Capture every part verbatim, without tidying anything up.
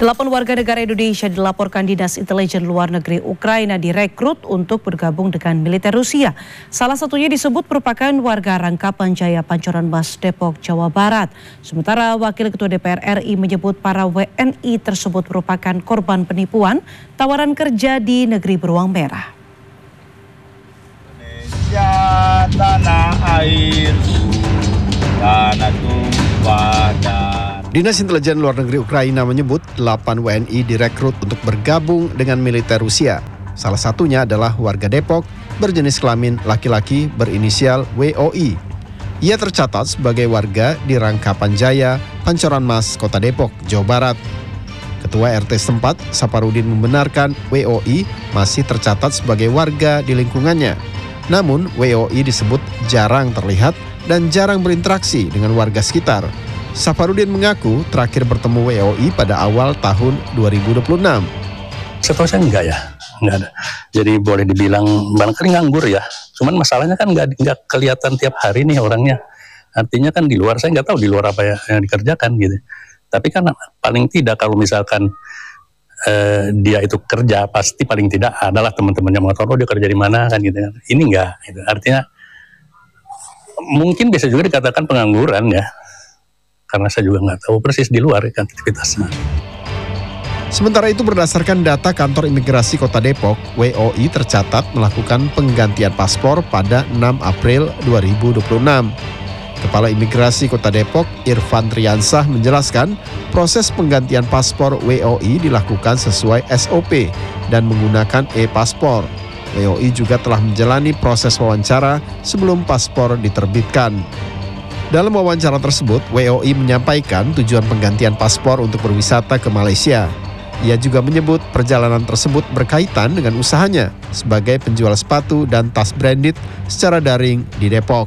Delapan warga negara Indonesia dilaporkan Dinas Intelijen Luar Negeri Ukraina direkrut untuk bergabung dengan militer Rusia. Salah satunya disebut merupakan warga Rangkapan Jaya, Pancoran Mas, Depok, Jawa Barat. Sementara Wakil Ketua D P R R I menyebut para W N I tersebut merupakan korban penipuan tawaran kerja di negeri beruang merah. Indonesia tanah air, tanah tumpah darah. Dinas Intelijen Luar Negeri Ukraina menyebut delapan W N I direkrut untuk bergabung dengan militer Rusia. Salah satunya adalah warga Depok berjenis kelamin laki-laki berinisial W O I. Ia tercatat sebagai warga di Rangkapan Jaya, Pancoran Mas, Kota Depok, Jawa Barat. Ketua R T setempat, Saparudin, membenarkan W O I masih tercatat sebagai warga di lingkungannya. Namun W O I disebut jarang terlihat dan jarang berinteraksi dengan warga sekitar. Saparudin mengaku terakhir bertemu W O I pada awal tahun dua ribu dua puluh enam. Setahu saya enggak ya, enggak ada. Jadi boleh dibilang barangkali nganggur ya. Cuman masalahnya kan enggak, enggak kelihatan tiap hari nih orangnya. Artinya kan di luar, saya nggak tahu di luar apa ya yang dikerjakan gitu. Tapi kan paling tidak kalau misalkan eh, dia itu kerja, pasti paling tidak adalah teman-temannya mengatakan, oh dia kerja di mana kan gitu. Ini enggak, gitu. Artinya mungkin bisa juga dikatakan pengangguran ya. Karena saya juga nggak tahu persis di luar aktivitasnya. Sementara itu berdasarkan data kantor imigrasi Kota Depok, W O I tercatat melakukan penggantian paspor pada enam April dua ribu dua puluh enam. Kepala Imigrasi Kota Depok, Irfan Triansah, menjelaskan proses penggantian paspor W O I dilakukan sesuai S O P dan menggunakan e-paspor. W O I juga telah menjalani proses wawancara sebelum paspor diterbitkan. Dalam wawancara tersebut, W O I menyampaikan tujuan penggantian paspor untuk berwisata ke Malaysia. Ia juga menyebut perjalanan tersebut berkaitan dengan usahanya sebagai penjual sepatu dan tas branded secara daring di Depok.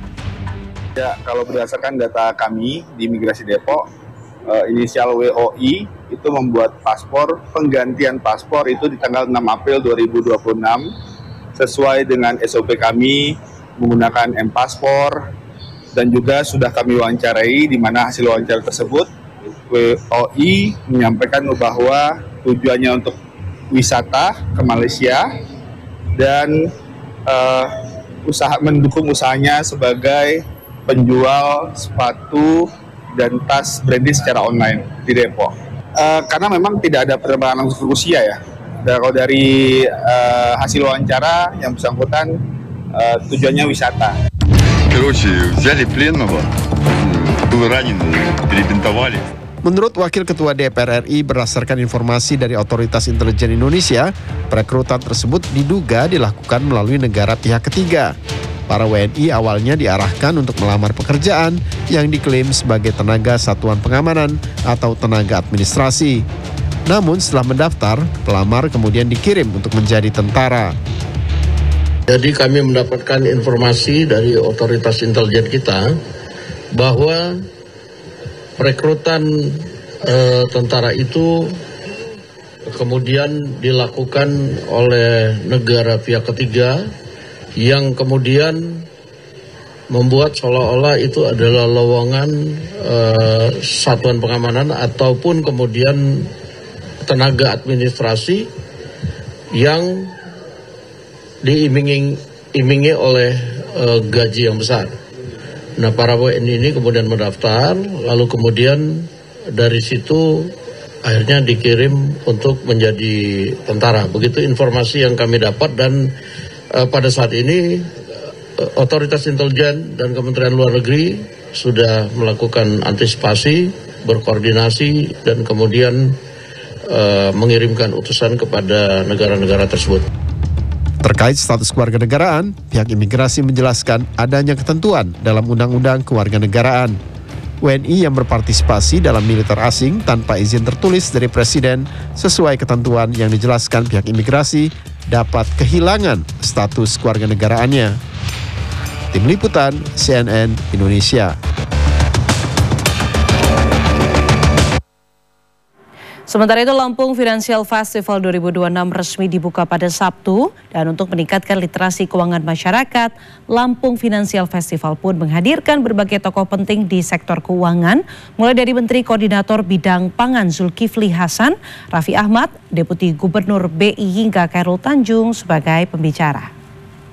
Ya, kalau berdasarkan data kami di Imigrasi Depok, uh, inisial W O I itu membuat paspor, penggantian paspor itu di tanggal enam April dua ribu dua puluh enam sesuai dengan S O P kami menggunakan M-Paspor. Dan juga sudah kami wawancarai, di mana hasil wawancara tersebut W O I menyampaikan bahwa tujuannya untuk wisata ke Malaysia dan uh, usaha mendukung usahanya sebagai penjual sepatu dan tas branded secara online di Depok. Uh, karena memang tidak ada penerbangan langsung ke Rusia ya. Dan kalau dari uh, hasil wawancara yang bersangkutan uh, tujuannya wisata. Короче, взяли пленного, был ранен, перебинтовали. Menurut Wakil Ketua D P R R I, berdasarkan informasi dari Otoritas Intelijen Indonesia, perekrutan tersebut diduga dilakukan melalui negara pihak ketiga. Para W N I awalnya diarahkan untuk melamar pekerjaan yang diklaim sebagai tenaga satuan pengamanan atau tenaga administrasi. Namun setelah mendaftar, pelamar kemudian dikirim untuk menjadi tentara. Jadi kami mendapatkan informasi dari otoritas intelijen kita bahwa perekrutan e, tentara itu kemudian dilakukan oleh negara pihak ketiga yang kemudian membuat seolah-olah itu adalah lowongan e, satuan pengamanan ataupun kemudian tenaga administrasi yang diiming-imingi oleh uh, gaji yang besar. Nah, para W N I ini kemudian mendaftar, lalu kemudian dari situ akhirnya dikirim untuk menjadi tentara. Begitu informasi yang kami dapat dan uh, pada saat ini uh, Otoritas Intelijen dan Kementerian Luar Negeri sudah melakukan antisipasi, berkoordinasi dan kemudian uh, mengirimkan utusan kepada negara-negara tersebut. Terkait status kewarganegaraan, pihak imigrasi menjelaskan adanya ketentuan dalam Undang-Undang Kewarganegaraan. W N I yang berpartisipasi dalam militer asing tanpa izin tertulis dari Presiden sesuai ketentuan yang dijelaskan pihak imigrasi dapat kehilangan status kewarganegaraannya. Tim Liputan C N N Indonesia. Sementara itu Lampung Financial Festival dua ribu dua puluh enam resmi dibuka pada Sabtu dan untuk meningkatkan literasi keuangan masyarakat, Lampung Financial Festival pun menghadirkan berbagai tokoh penting di sektor keuangan, mulai dari Menteri Koordinator Bidang Pangan Zulkifli Hasan, Raffi Ahmad, Deputi Gubernur B I hingga Khairul Tanjung sebagai pembicara.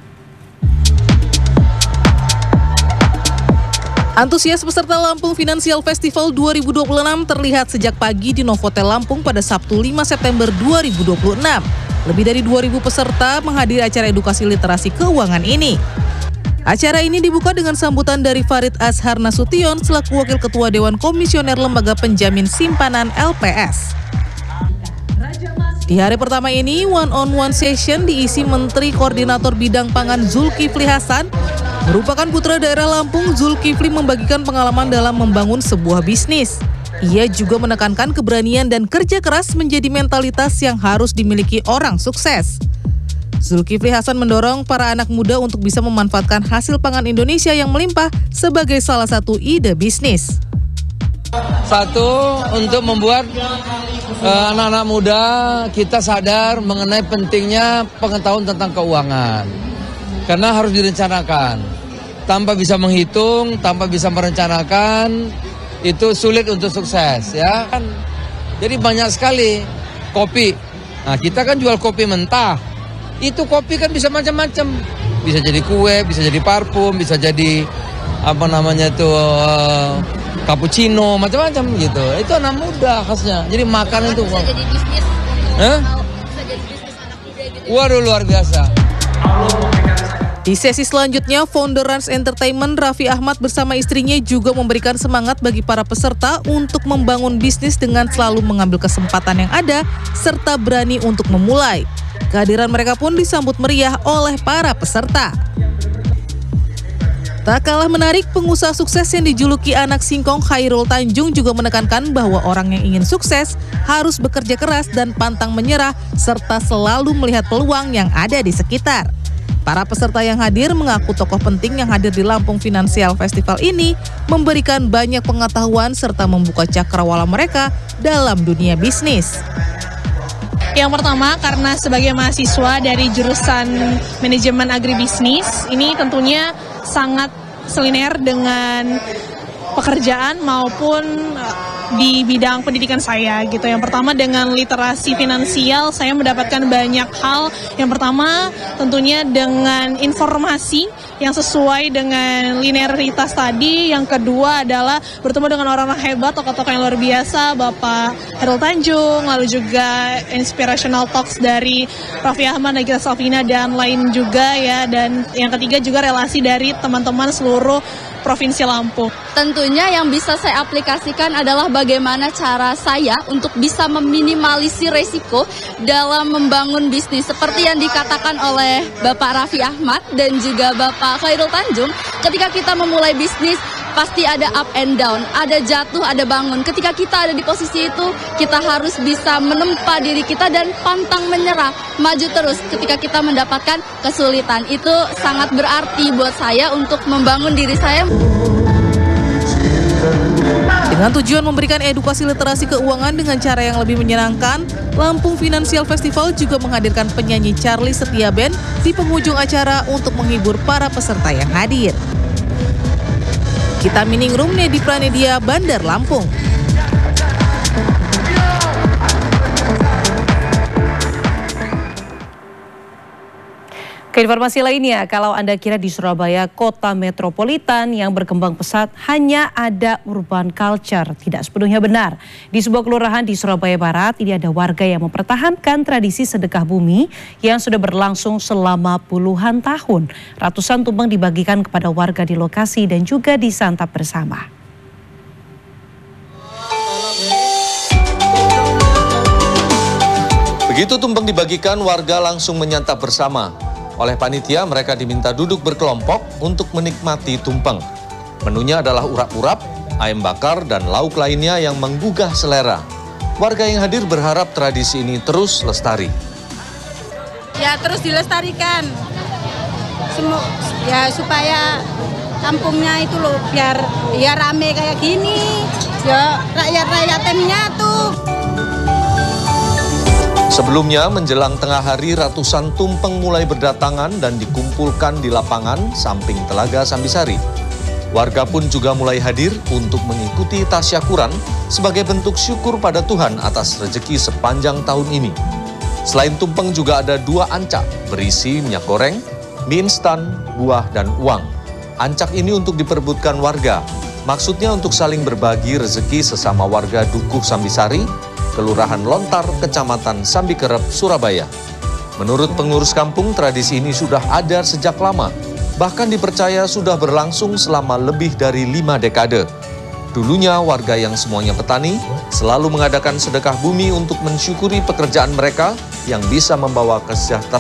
Antusias peserta Lampung Financial Festival dua ribu dua puluh enam terlihat sejak pagi di Novotel Lampung pada Sabtu lima September dua ribu dua puluh enam. Lebih dari dua ribu peserta menghadiri acara edukasi literasi keuangan ini. Acara ini dibuka dengan sambutan dari Farid Azhar Nasution selaku Wakil Ketua Dewan Komisioner Lembaga Penjamin Simpanan L P S. Di hari pertama ini, one-on-one session diisi Menteri Koordinator Bidang Pangan Zulkifli Hasan. Merupakan putra daerah Lampung, Zulkifli membagikan pengalaman dalam membangun sebuah bisnis. Ia juga menekankan keberanian dan kerja keras menjadi mentalitas yang harus dimiliki orang sukses. Zulkifli Hasan mendorong para anak muda untuk bisa memanfaatkan hasil pangan Indonesia yang melimpah sebagai salah satu ide bisnis. Satu, untuk membuat uh, anak-anak muda kita sadar mengenai pentingnya pengetahuan tentang keuangan. Karena harus direncanakan. Tanpa bisa menghitung, tanpa bisa merencanakan, itu sulit untuk sukses, ya. Jadi banyak sekali kopi. Nah, kita kan jual kopi mentah. Itu kopi kan bisa macam-macam. Bisa jadi kue, bisa jadi parfum, bisa jadi apa namanya itu uh, cappuccino, macam-macam gitu. Itu anak muda khasnya. Jadi makan itu. Bisa jadi bisnis. Eh? Bisa jadi bisnis anak muda gitu. Waduh, luar biasa. Di sesi selanjutnya, founder Rans Entertainment Raffi Ahmad bersama istrinya juga memberikan semangat bagi para peserta untuk membangun bisnis dengan selalu mengambil kesempatan yang ada serta berani untuk memulai. Kehadiran mereka pun disambut meriah oleh para peserta. Tak kalah menarik, pengusaha sukses yang dijuluki anak singkong Khairul Tanjung juga menekankan bahwa orang yang ingin sukses harus bekerja keras dan pantang menyerah serta selalu melihat peluang yang ada di sekitar. Para peserta yang hadir mengaku tokoh penting yang hadir di Lampung Financial Festival ini memberikan banyak pengetahuan serta membuka cakrawala mereka dalam dunia bisnis. Yang pertama, karena sebagai mahasiswa dari jurusan manajemen agribisnis, ini tentunya sangat seliner dengan pekerjaan maupun di bidang pendidikan saya gitu. Yang pertama, dengan literasi finansial saya mendapatkan banyak hal. Yang pertama tentunya dengan informasi yang sesuai dengan linearitas tadi. Yang kedua adalah bertemu dengan orang-orang hebat, tokoh-tokoh yang luar biasa, Bapak Khairul Tanjung, lalu juga inspirational talks dari Raffi Ahmad, Nagita Slavina dan lain juga ya. Dan yang ketiga juga relasi dari teman-teman seluruh Provinsi Lampung. Tentunya yang bisa saya aplikasikan adalah bagaimana cara saya untuk bisa meminimalisir resiko dalam membangun bisnis. Seperti yang dikatakan oleh Bapak Raffi Ahmad dan juga Bapak Khairul Tanjung, ketika kita memulai bisnis pasti ada up and down, ada jatuh, ada bangun. Ketika kita ada di posisi itu, kita harus bisa menempa diri kita dan pantang menyerah, maju terus ketika kita mendapatkan kesulitan. Itu sangat berarti buat saya untuk membangun diri saya. Dengan tujuan memberikan edukasi literasi keuangan dengan cara yang lebih menyenangkan, Lampung Financial Festival juga menghadirkan penyanyi Charlie Setiaben di penghujung acara untuk menghibur para peserta yang hadir. Kita Miningrum, Nedi Pranedia, Bandar Lampung. Ke informasi lainnya, kalau Anda kira di Surabaya kota metropolitan yang berkembang pesat hanya ada urban culture, tidak sepenuhnya benar. Di sebuah kelurahan di Surabaya Barat, ini ada warga yang mempertahankan tradisi sedekah bumi yang sudah berlangsung selama puluhan tahun. Ratusan tumpeng dibagikan kepada warga di lokasi dan juga disantap bersama. Begitu tumpeng dibagikan, warga langsung menyantap bersama. Oleh panitia, mereka diminta duduk berkelompok untuk menikmati tumpeng. Menunya adalah urap-urap, ayam bakar, dan lauk lainnya yang menggugah selera. Warga yang hadir berharap tradisi ini terus lestari. Ya, terus dilestarikan. Semu ya, supaya kampungnya itu loh, biar ya rame kayak gini. Ya, rakyat-rakyatnya tuh. Sebelumnya, menjelang tengah hari, ratusan tumpeng mulai berdatangan dan dikumpulkan di lapangan samping Telaga Sambisari. Warga pun juga mulai hadir untuk mengikuti tasyakuran sebagai bentuk syukur pada Tuhan atas rezeki sepanjang tahun ini. Selain tumpeng juga ada dua ancak berisi minyak goreng, mie instan, buah, dan uang. Ancak ini untuk diperebutkan warga. Maksudnya untuk saling berbagi rezeki sesama warga Dukuh Sambisari, Kelurahan Lontar, Kecamatan Sambikerep, Surabaya. Menurut pengurus kampung, tradisi ini sudah ada sejak lama. Bahkan dipercaya sudah berlangsung selama lebih dari lima dekade. Dulunya warga yang semuanya petani selalu mengadakan sedekah bumi untuk mensyukuri pekerjaan mereka yang bisa membawa kesejahteraan